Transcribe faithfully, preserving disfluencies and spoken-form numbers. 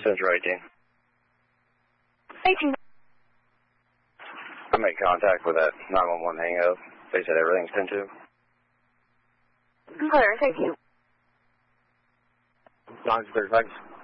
Central eighteen. eighteen. I made contact with that nine one one hang up. They said everything's ten two. Clear, thank you. nine thirty-five.